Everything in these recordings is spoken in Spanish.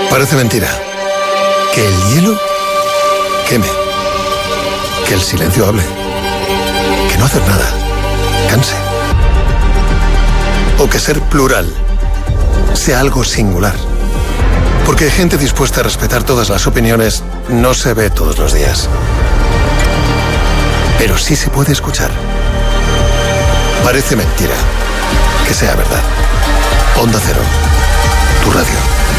Parece mentira. Que el hielo queme. Que el silencio hable. Que no hacer nada canse. O que ser plural sea algo singular. Porque gente dispuesta a respetar todas las opiniones no se ve todos los días. Pero sí se puede escuchar. Parece mentira que sea verdad. Onda Cero, tu radio.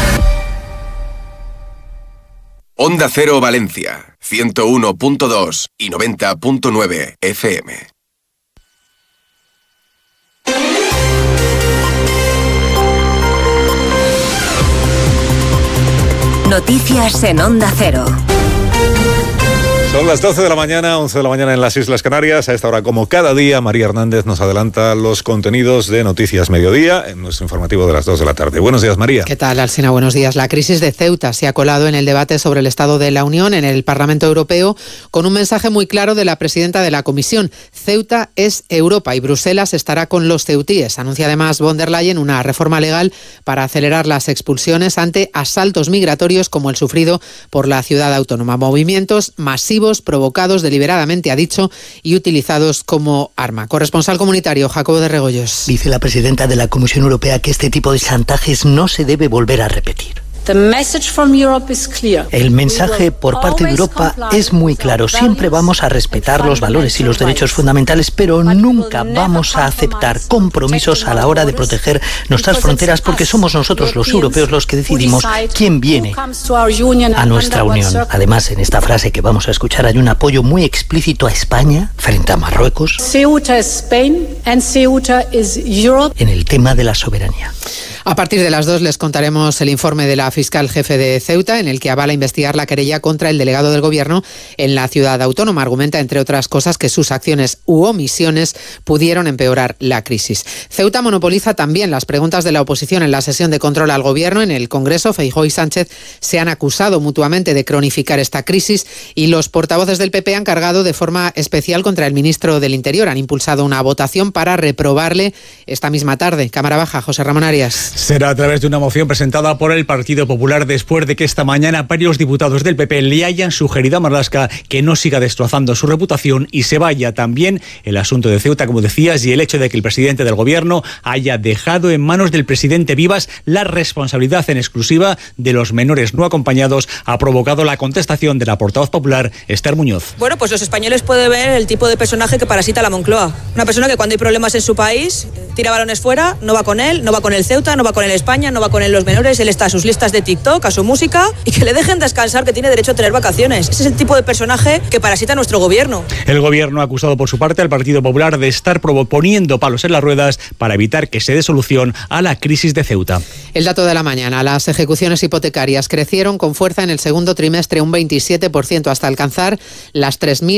Onda Cero Valencia, 101.2 y 90.9 FM. Noticias en Onda Cero. Son las 12 de la mañana, 11 de la mañana en las Islas Canarias. A esta hora, como cada día, María Hernández nos adelanta los contenidos de Noticias Mediodía en nuestro informativo de las 2 de la tarde. Buenos días, María. ¿Qué tal, Alsina? Buenos días. La crisis de Ceuta se ha colado en el debate sobre el Estado de la Unión en el Parlamento Europeo con un mensaje muy claro de la presidenta de la Comisión. Ceuta es Europa y Bruselas estará con los ceutíes. Anuncia además von der Leyen una reforma legal para acelerar las expulsiones ante asaltos migratorios como el sufrido por la ciudad autónoma. Movimientos masivos provocados deliberadamente, ha dicho, y utilizados como arma. Corresponsal comunitario, Jacobo de Regoyos. Dice la presidenta de la Comisión Europea que este tipo de chantajes no se debe volver a repetir. El mensaje por parte de Europa es muy claro. Siempre vamos a respetar los valores y los derechos fundamentales, pero nunca vamos a aceptar compromisos a la hora de proteger nuestras fronteras, porque somos nosotros los europeos los que decidimos quién viene a nuestra unión. Además, en esta frase que vamos a escuchar hay un apoyo muy explícito a España frente a Marruecos en el tema de la soberanía. A partir de las 2 les contaremos el informe de la fiscal jefe de Ceuta, en el que avala investigar la querella contra el delegado del Gobierno en la ciudad autónoma. Argumenta, entre otras cosas, que sus acciones u omisiones pudieron empeorar la crisis. Ceuta monopoliza también las preguntas de la oposición en la sesión de control al Gobierno. En el Congreso, Feijóo y Sánchez se han acusado mutuamente de cronificar esta crisis y los portavoces del PP han cargado de forma especial contra el ministro del Interior. Han impulsado una votación para reprobarle esta misma tarde. Cámara Baja, José Ramón Arias. Será a través de una moción presentada por el Partido Popular después de que esta mañana varios diputados del PP le hayan sugerido a Marlaska que no siga destrozando su reputación y se vaya. También el asunto de Ceuta, como decías, y el hecho de que el presidente del Gobierno haya dejado en manos del presidente Vivas la responsabilidad en exclusiva de los menores no acompañados ha provocado la contestación de la portavoz popular Esther Muñoz. Bueno, pues los españoles pueden ver el tipo de personaje que parasita la Moncloa. Una persona que cuando hay problemas en su país tira balones fuera, no va con él, no va con el Ceuta, no va con el España, no va con él los menores, él está a sus listas de TikTok, a su música, y que le dejen descansar, que tiene derecho a tener vacaciones. Ese es el tipo de personaje que parasita nuestro gobierno. El gobierno ha acusado por su parte al Partido Popular de estar poniendo palos en las ruedas para evitar que se dé solución a la crisis de Ceuta. El dato de la mañana: las ejecuciones hipotecarias crecieron con fuerza en el segundo trimestre un 27% hasta alcanzar las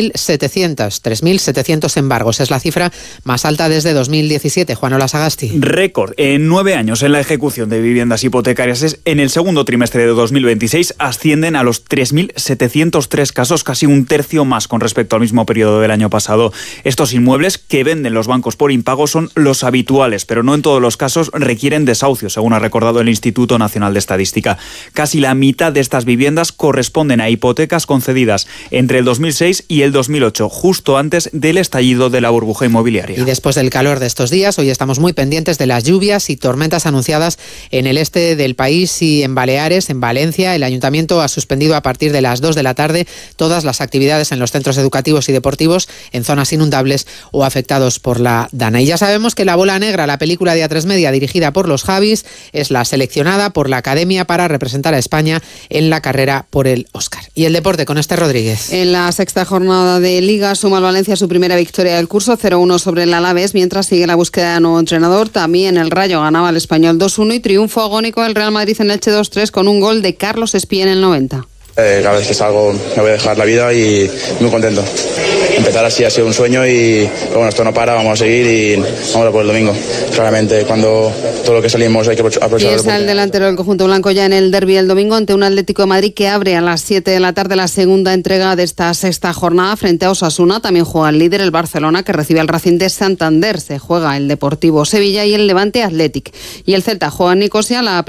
3.700 embargos. Es la cifra más alta desde 2017. Juanola Sagasti. Récord en 9 años en la ejecución de viviendas hipotecarias. En el segundo trimestre de 2026 ascienden a los 3.703 casos, casi un tercio más con respecto al mismo periodo del año pasado. Estos inmuebles que venden los bancos por impago son los habituales, pero no en todos los casos requieren desahucio, según ha recordado el Instituto Nacional de Estadística. Casi la mitad de estas viviendas corresponden a hipotecas concedidas entre el 2006 y el 2008, justo antes del estallido de la burbuja inmobiliaria. Y después del calor de estos días, hoy estamos muy pendientes de las lluvias y tormentas anunciadas en el este del país y en Baleares. En Valencia, el Ayuntamiento ha suspendido a partir de las 2 de la tarde todas las actividades en los centros educativos y deportivos en zonas inundables o afectados por la Dana. Y ya sabemos que La Bola Negra, la película de A3 Media dirigida por los Javis, es la seleccionada por la Academia para representar a España en la carrera por el Oscar. Y el deporte con Esther Rodríguez. En la sexta jornada de Liga suma el Valencia su primera victoria del curso, 0-1 sobre el Alavés, mientras sigue la búsqueda de nuevo entrenador. También el Rayo ganaba al Español 2-1 y triunfo agónico del Real Madrid en Elche 2-3 con un gol de Carlos Espía en el 90. Cada vez que salgo me voy a dejar la vida y muy contento. Empezar así ha sido un sueño y bueno, esto no para, vamos a seguir y vamos a por el domingo. Claramente, cuando todo lo que salimos hay que aprovechar. Y está el delantero del conjunto blanco ya en el derbi el domingo ante un Atlético de Madrid que abre a las 7 de la tarde la segunda entrega de esta sexta jornada frente a Osasuna. También juega el líder, el Barcelona, que recibe al Racing de Santander. Se juega el Deportivo Sevilla y el Levante Athletic. Y el Celta juega en Nicosia la